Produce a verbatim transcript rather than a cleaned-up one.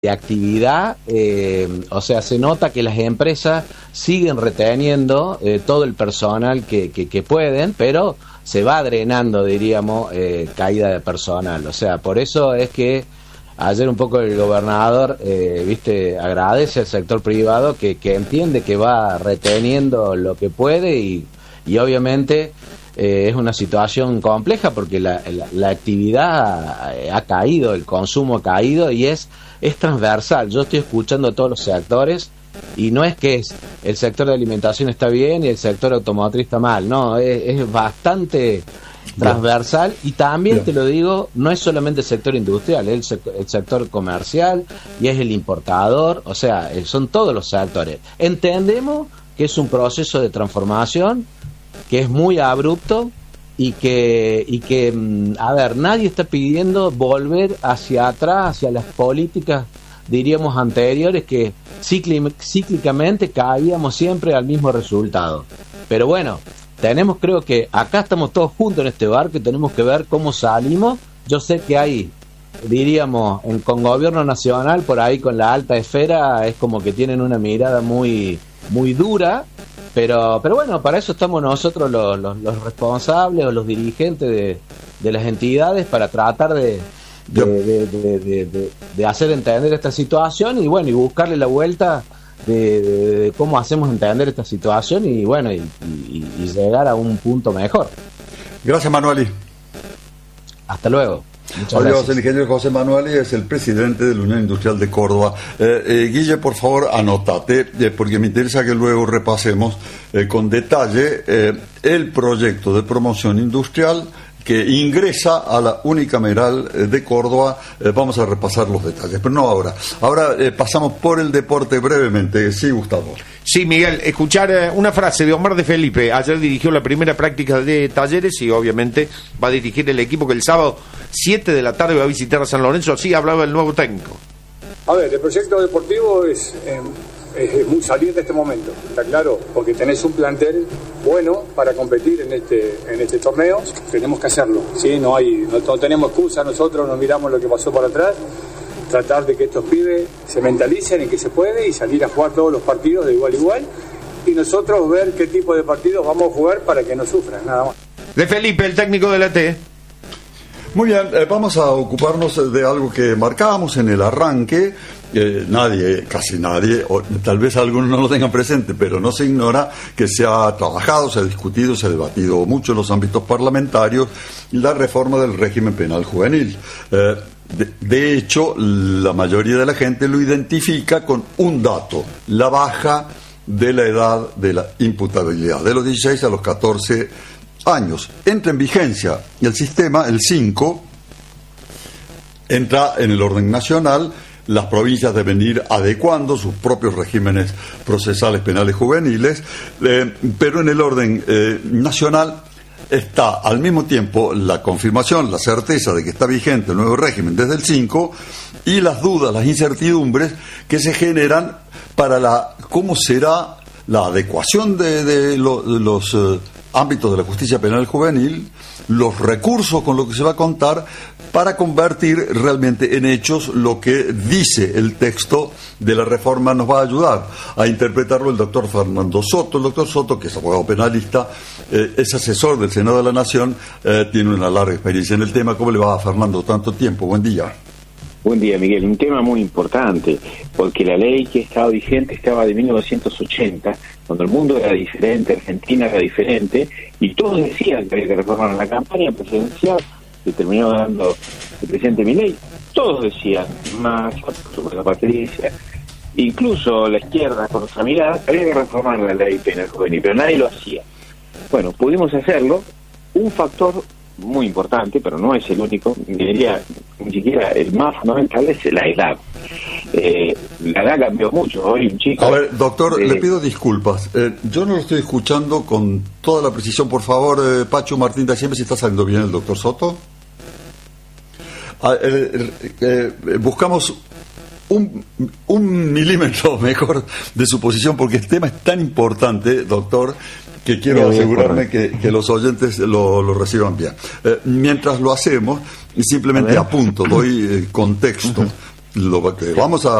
de actividad, eh, o sea, se nota que las empresas siguen reteniendo eh, todo el personal que, que, que pueden, pero se va drenando, diríamos, eh, caída de personal. O sea, por eso es que ayer un poco el gobernador, eh, viste, agradece al sector privado que, que entiende que va reteniendo lo que puede y, y obviamente eh, es una situación compleja porque la, la, la actividad ha caído, el consumo ha caído y es es transversal. Yo estoy escuchando a todos los sectores y no es que es el sector de alimentación está bien y el sector automotriz está mal, no, es, es bastante transversal y también bien. Te lo digo, no es solamente el sector industrial, es el, sec- el sector comercial y es el importador, o sea, son todos los sectores. Entendemos que es un proceso de transformación que es muy abrupto y que, y que, a ver, nadie está pidiendo volver hacia atrás, hacia las políticas, diríamos, anteriores, que cicli- cíclicamente caíamos siempre al mismo resultado. Pero bueno, tenemos, creo que acá estamos todos juntos en este barco y tenemos que ver cómo salimos. Yo sé que hay, diríamos, en, con gobierno nacional, por ahí con la alta esfera, es como que tienen una mirada muy, muy dura. Pero pero bueno, para eso estamos nosotros los, los, los responsables o los dirigentes de, de las entidades para tratar de de, de, de, de, de, de hacer entender esta situación y bueno, y buscarle la vuelta de, de, de cómo hacemos entender esta situación y bueno, y, y, y llegar a un punto mejor. Gracias, Manueli. Hasta luego. Muchas gracias. El ingeniero José Manueli es el presidente de la Unión Industrial de Córdoba. Eh, eh, Guille, por favor, anótate, eh, porque me interesa que luego repasemos eh, con detalle eh, el proyecto de promoción industrial que ingresa a la unicameral de Córdoba. Eh, vamos a repasar los detalles, pero no ahora. Ahora eh, pasamos por el deporte brevemente. Sí, Gustavo. Sí, Miguel, escuchar eh, una frase de Omar de Felipe. Ayer dirigió la primera práctica de Talleres y obviamente va a dirigir el equipo que el sábado siete de la tarde va a visitar a San Lorenzo. Así hablaba el nuevo técnico. A ver, el proyecto deportivo es, eh, es muy salir de este momento, está claro, porque tenés un plantel bueno para competir en este en este torneo. Tenemos que hacerlo, ¿sí? No hay, no, no tenemos excusa, nosotros nos miramos lo que pasó por atrás. Tratar de que estos pibes se mentalicen en que se puede y salir a jugar todos los partidos de igual a igual y nosotros ver qué tipo de partidos vamos a jugar para que no sufran, nada más. De Felipe, el técnico de la T. Muy bien, eh, vamos a ocuparnos de algo que marcábamos en el arranque. Eh, nadie, casi nadie, o tal vez algunos no lo tengan presente, pero no se ignora que se ha trabajado, se ha discutido, se ha debatido mucho en los ámbitos parlamentarios la reforma del régimen penal juvenil. Eh, de, de hecho, la mayoría de la gente lo identifica con un dato: la baja de la edad de la imputabilidad, de los dieciséis a los catorce años. Entra en vigencia el sistema, el cinco, entra en el orden nacional. Las provincias deben ir adecuando sus propios regímenes procesales penales juveniles, eh, pero en el orden eh, nacional está al mismo tiempo la confirmación, la certeza de que está vigente el nuevo régimen desde el cinco y las dudas, las incertidumbres que se generan para la cómo será la adecuación de, de, lo, de los eh, ámbitos de la justicia penal juvenil, los recursos con los que se va a contar para convertir realmente en hechos lo que dice el texto de la reforma. Nos va a ayudar a interpretarlo el doctor Fernando Soto. El doctor Soto, que es abogado penalista, eh, es asesor del Senado de la Nación, eh, tiene una larga experiencia en el tema. ¿Cómo le va a Fernando tanto tiempo? Buen día. Buen día, Miguel. Un tema muy importante, porque la ley que estaba vigente estaba de mil novecientos ochenta, cuando el mundo era diferente, Argentina era diferente, y todos decían que había que reformar la campaña presidencial, que terminó ganando el presidente Milei. Todos decían, más por la Patricia, incluso la izquierda, con nuestra mirada, había que reformar la ley penal juvenil, pero nadie lo hacía. Bueno, pudimos hacerlo. Un factor muy importante, pero no es el único, diría, ni siquiera el más fundamental, es la edad. Eh, la edad cambió mucho. Hoy un chico... A ver, doctor, eh, le pido disculpas. Eh, yo no lo estoy escuchando con toda la precisión. Por favor, eh, Pacho Martín de siempre, si está saliendo bien el doctor Soto. Ah, eh, eh, eh, buscamos un, un milímetro mejor de su posición, porque el tema es tan importante, doctor, que quiero asegurarme que, que los oyentes lo, lo reciban bien. Eh, mientras lo hacemos, simplemente apunto, doy eh, contexto. lo que vamos a